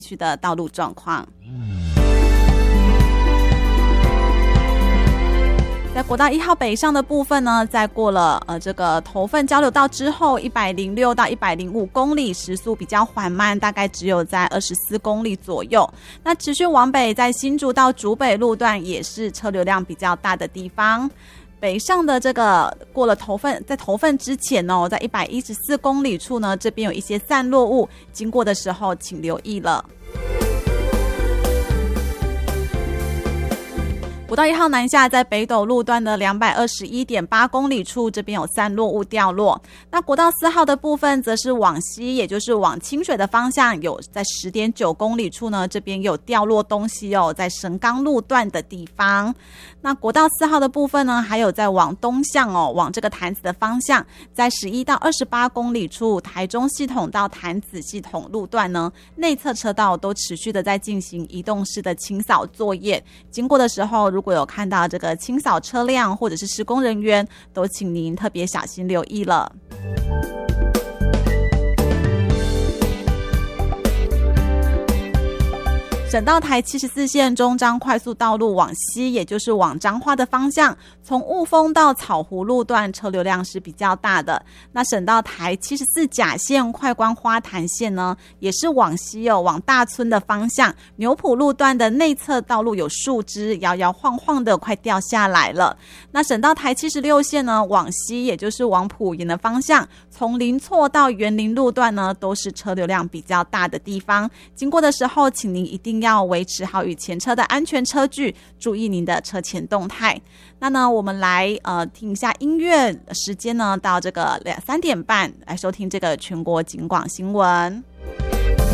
区的道路状况。在国道1号北上的部分呢，在过了这个头份交流道之后，106到105公里，时速比较缓慢，大概只有在24公里左右。那持续往北，在新竹到竹北路段也是车流量比较大的地方。北上的这个过了头份，在头份之前哦，在114公里处呢，这边有一些散落物，经过的时候请留意了。国道1号南下，在北斗路段的221.8公里处，这边有散落物掉落。那国道4号的部分，则是往西，也就是往清水的方向，有在10.9公里处呢，这边有掉落东西哦，在神冈路段的地方。那国道4号的部分呢，还有在往东向哦，往这个潭子的方向，在11到28公里处，台中系统到潭子系统路段呢，内侧车道都持续的在进行移动式的清扫作业。经过的时候，如果有看到这个清扫车辆或者是施工人员，都请您特别小心留意了。省道台74线中彰快速道路往西，也就是往彰化的方向，从雾峰到草湖路段车流量是比较大的。那省道台74甲线快关花坛线呢，也是往西哦，往大村的方向，牛埔路段的内侧道路有树枝摇摇晃晃的，快掉下来了。那省道台76线呢，往西，也就是往埔盐的方向，从林厝到园林路段呢，都是车流量比较大的地方。经过的时候，请您一定要维持好与前车的安全车距，注意您的车前动态。那呢，我们来听一下音乐，时间呢到这个3点半，来收听这个全国警广新闻。